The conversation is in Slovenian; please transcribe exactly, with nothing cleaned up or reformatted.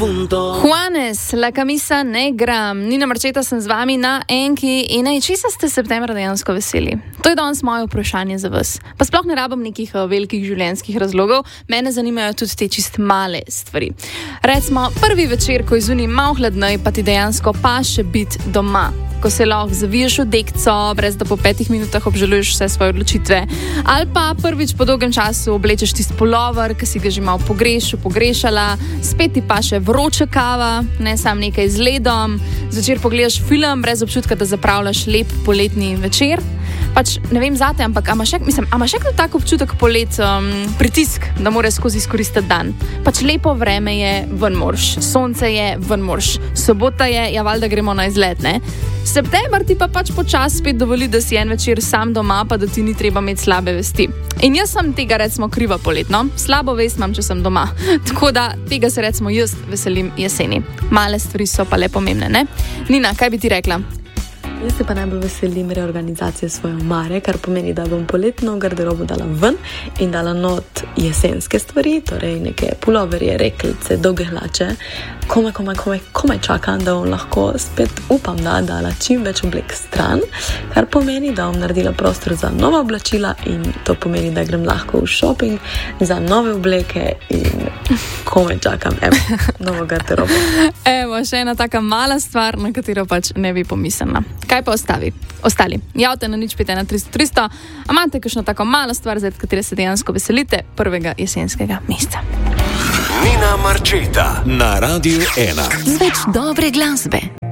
profundo. Juanes, la camisa negra. Nina Marčeta sem z vami na Enki in naj, česa ste septembra dejansko veseli? To je danes moje vprašanje za vas. Pa sploh ne rabim nekih velikih življenjskih razlogov, mene zanimajo tudi te čist male stvari. Recimo, prvi večer, ko je zunaj malo hladnej, pa ti dejansko paše biti doma. Ko se lahko zaviješ v dekco, brez da po petih minutah obžaluješ vse svoje odločitve. Ali pa prvič po dolgem času oblečeš tisti pulover, ki si ga že malo pogrešal, pogrešala, spet ti pa še vroča kava, ne sam nekaj z ledom, zvečer pogledaš film brez občutka, da zapravljaš lep poletni večer. Pač ne vem zate, ampak a imaš še, mislim, a imaš še tak občutek polet, um, pritisk, da moraš skozi izkoristiti dan? Pač lepo vreme je, ven morš, sonce je, ven morš, sobota je, ja valjda gremo na izlet, ne? September ti pa pač počas spet dovoli, da si en večer sam doma, pa da ti ni treba imeti slabe vesti. In jaz sem tega recimo kriva poletno, slabo vest imam, če sem doma. Tako da tega se recimo jaz veselim jeseni. Male stvari so pa le pomembne, ne? Nina, kaj bi ti rekla? Jaz se pa najbolj veselim reorganizacije svoje omare, kar pomeni, da bom poletno garderobo dala ven in dala not jesenske stvari, torej neke puloverje, reklice, dolge hlače. Komaj, komaj, komaj, komaj čakam, da bom lahko spet, upam, da dala čim več oblek stran, kar pomeni, da bom naredila prostor za nova oblačila in to pomeni, da grem lahko v shopping za nove obleke in komaj čakam, evo, novo garderobo. Evo, še ena taka mala stvar, na katero pač ne bi pomislila. Kaj pa ostavi? Ostali? Javte na nič pet ena tristo tristo, a imate kakšno tako malo stvar, za katero se dejansko veselite prvega jesenskega meseca? Nina Marčeta na Radiu ena. Z več dobre glasbe.